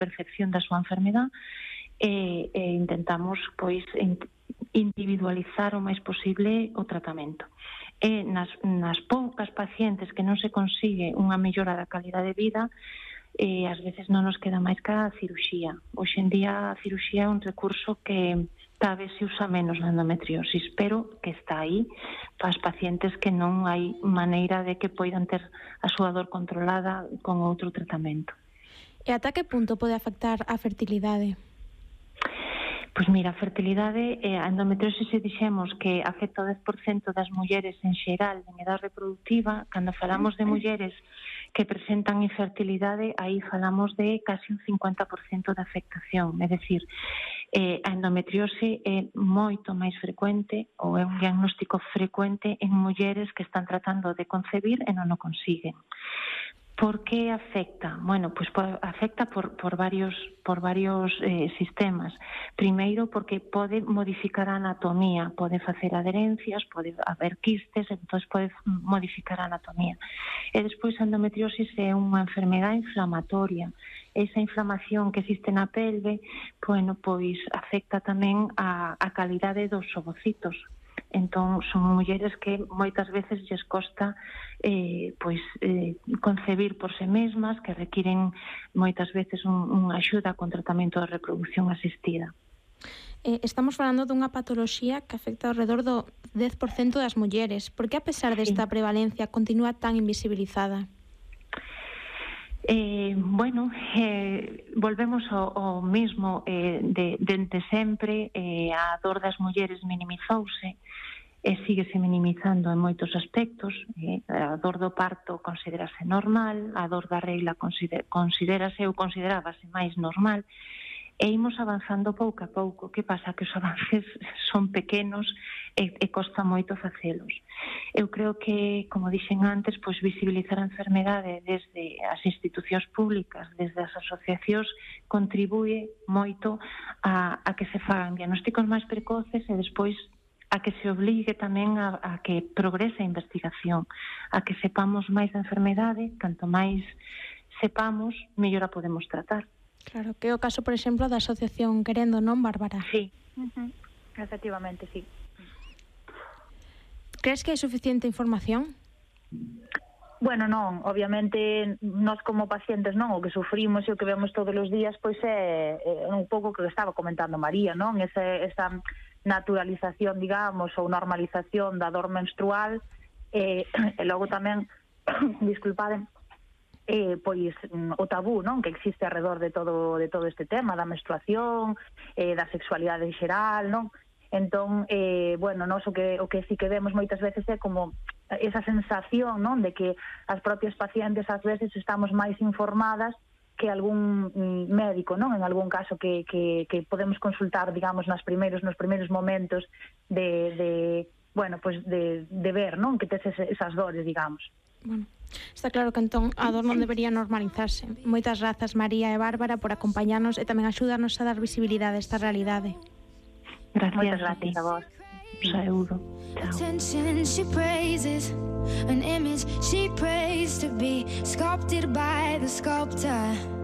percepción da súa enfermedade e intentamos pois individualizar o máis posible o tratamento. E nas poucas pacientes que non se consigue unha mellora da calidade de vida, ás veces non nos queda máis que a cirurxía. Hoxe en día a cirurxía é un recurso que cada vez se usa menos na endometriosis, pero que está aí para as pacientes que non hai maneira de que poidan ter a súa dor controlada con outro tratamento. E ata que punto pode afectar a fertilidade? Pois mira, a fertilidade, a endometriosis se dixemos que afecta o 10% das mulleres en xeral en edad reproductiva. Cando falamos de mulleres que presentan infertilidade, aí falamos de casi un 50% de afectación. É dicir, a endometriose é moito máis frecuente ou é un diagnóstico frecuente en mulleres que están tratando de concebir e non o consiguen. Por que afecta? Bueno, pues afecta por varios sistemas. Primeiro, porque pode modificar a anatomía, pode facer adherencias, pode haber quistes, entón pode modificar a anatomía. E despois a endometriosis é unha enfermedade inflamatoria. Esa inflamación que existe na pelve, bueno, pois afecta tamén a calidade dos ovocitos. Entón, son mulleres que moitas veces lles costa concebir por se mesmas, que requiren moitas veces unha axuda con tratamento de reproducción asistida. Estamos falando dunha patoloxía que afecta ao redor do 10% das mulleres. Por que, a pesar desta prevalencia, continúa tan invisibilizada? Volvemos ao mismo dende sempre. A dor das mulleres minimizouse e síguese minimizando en moitos aspectos. A dor do parto considerase normal, a dor da regla considerábase máis normal, e imos avanzando pouco a pouco. Que pasa? Que os avances son pequenos e costa moito facelos. Eu creo que, como dixen antes, pois visibilizar a enfermedade desde as institucións públicas, desde as asociacións, contribúe moito a que se fagan diagnósticos máis precoces e despois a que se obligue tamén a que progrese a investigación, a que sepamos máis da enfermedade. Canto máis sepamos, mellor a podemos tratar. Claro, que é o caso, por exemplo, da asociación Querendo, non, Bárbara? Sí. Efectivamente, sí. Crees que hai suficiente información? Bueno, non, obviamente nós como pacientes, non, o que sufrimos e o que vemos todos os días, pois é un pouco o que estaba comentando María, non? Esa naturalización, digamos, ou normalización da dor menstrual, e logo tamén, disculpade, pois o tabú, non, que existe alrededor de todo este tema da menstruación, da sexualidade en xeral, non? Entón, bueno, nós o que sí que vemos moitas veces é como esa sensación, non, de que as propias pacientes ás veces estamos máis informadas que algún médico, non, en algún caso que podemos consultar, digamos, nos primeiros momentos de ver, non, que tes esas dores, digamos. Bueno, está claro que entón a dor non debería normalizarse. Moitas grazas, María e Bárbara, por acompañarnos e tamén axudarnos a dar visibilidade a esta realidade. Gracias a vos. Saúdo. Attention she praises, an image she prays to be sculpted by the sculptor.